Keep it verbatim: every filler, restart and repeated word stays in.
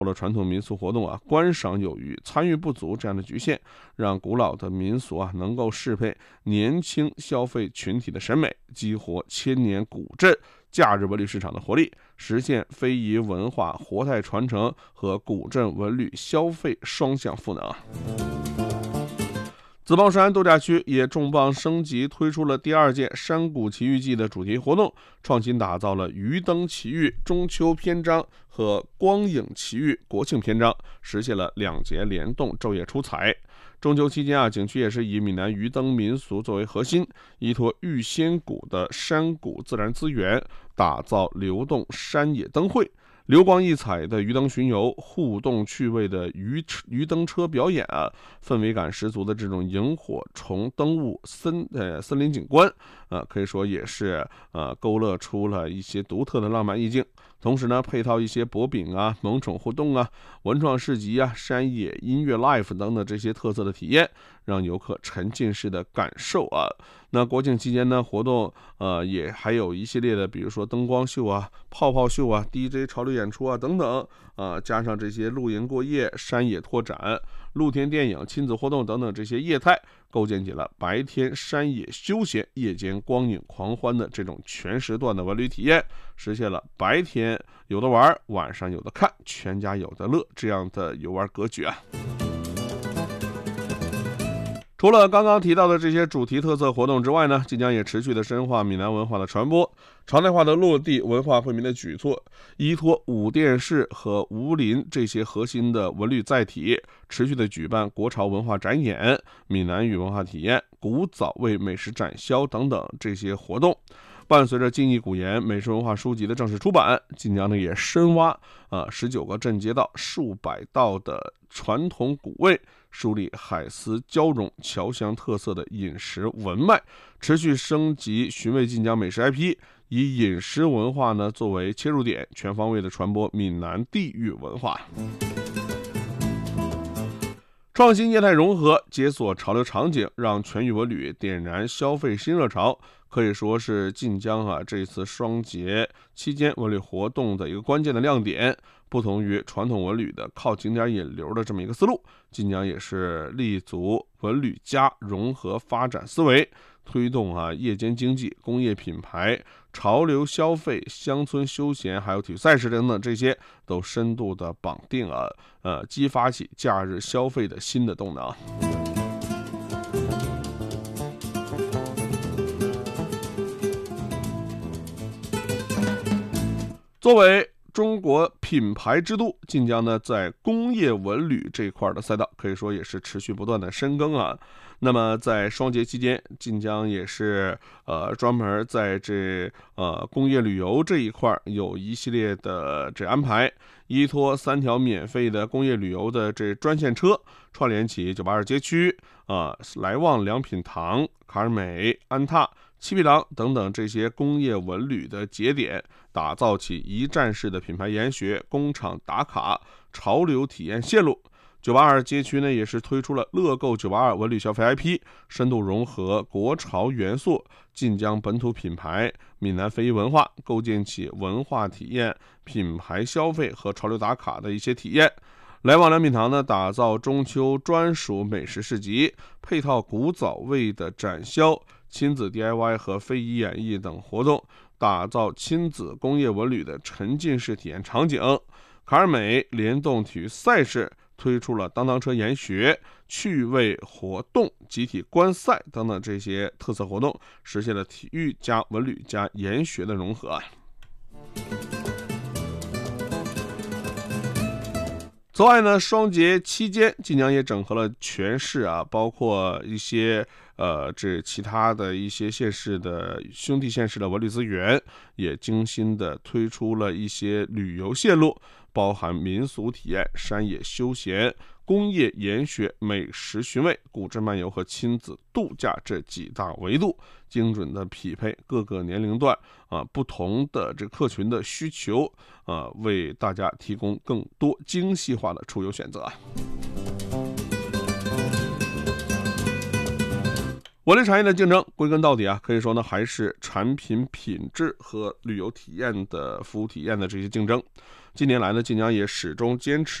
了传统民俗活动啊，观赏有余，参与不足这样的局限，让古老的民俗啊能够适配年轻消费群体的审美，激活千年古镇假日文旅市场的活力，实现非遗文化活态传承和古镇文旅消费双向赋能。紫宝山度假区也重磅升级，推出了第二届山谷奇遇记的主题活动，创新打造了鱼灯奇遇中秋篇章和光影奇遇国庆篇章，实现了两节联动，昼夜出彩。中秋期间啊，景区也是以闽南鱼灯民俗作为核心，依托玉仙谷的山谷自然资源，打造流动山野灯会。流光溢彩的鱼灯巡游，互动趣味的鱼鱼灯车表演啊，氛围感十足的这种萤火虫灯雾森呃森林景观，呃可以说也是呃勾勒出了一些独特的浪漫意境。同时呢，配套一些博饼啊、萌宠互动啊、文创市集啊、山野音乐 live 等等这些特色的体验，让游客沉浸式的感受啊。那国庆期间呢，活动呃也还有一系列的，比如说灯光秀啊、泡泡秀啊、D J 潮流演出啊等等啊、呃，加上这些露营过夜、山野拓展、露天电影、亲子活动等等这些业态，构建起了白天山野休闲、夜间光影狂欢的这种全时段的文旅体验，实现了白天有的玩，晚上有的看，全家有的乐这样的游玩格局啊。除了刚刚提到的这些主题特色活动之外呢，晋江也持续的深化闽南文化的传播，常态化的落地文化惠民的举措，依托五殿市和吴林这些核心的文旅载体，持续的举办国潮文化展演、闽南语文化体验、古早味美食展销等等这些活动。伴随着晋弋古言美食文化书籍的正式出版，晋江呢也深挖啊十九个镇街道、数百道的传统古味，梳理海丝交融侨乡特色的饮食文脉，持续升级寻味晋江美食 I P， 以饮食文化呢作为切入点，全方位的传播闽南地域文化。创新业态融合，解锁潮流场景，让全域文旅点燃消费新热潮，可以说是晋江啊这次双节期间文旅活动的一个关键的亮点。不同于传统文旅的靠景点引流的这么一个思路，晋江也是立足文旅加融合发展思维，推动啊夜间经济、工业品牌、潮流消费、乡村休闲，还有体育赛事等等，这些都深度的绑定啊，呃，激发起假日消费的新的动能。作为中国品牌之都，晋江呢在工业文旅这一块的赛道可以说也是持续不断的深耕啊。那么在双节期间，晋江也是呃专门在这呃工业旅游这一块有一系列的这安排，依托三条免费的工业旅游的这专线车，串联起九八二街区啊、呃、来旺良品堂、卡尔美、安踏、七匹狼等等这些工业文旅的节点，打造起一站式的品牌研学、工厂打卡、潮流体验线路。九八二街区呢，也是推出了乐购九八二文旅消费 I P， 深度融合国潮元素、晋江本土品牌、闽南非遗文化，构建起文化体验、品牌消费和潮流打卡的一些体验。来旺良品堂呢，打造中秋专属美食市集，配套古早味的展销、亲子 D I Y 和非遗演绎等活动，打造亲子工业文旅的沉浸式体验场景。卡尔美联动体育赛事，推出了当当车研学、趣味活动、集体观赛等等这些特色活动，实现了体育加文旅加研学的融合。此外呢，双节期间，晋江也整合了全市啊，包括一些呃这其他的一些县市的兄弟县市的文旅资源，也精心的推出了一些旅游线路，包含民俗体验、山野休闲、工业研学、美食寻味、古镇漫游和亲子度假这几大维度，精准的匹配各个年龄段啊不同的这客群的需求啊，为大家提供更多精细化的出游选择。 文旅产业的竞争，归根到底啊，可以说呢，还是产品品质和旅游体验的服务体验的这些竞争。近年来呢，晋江也始终坚持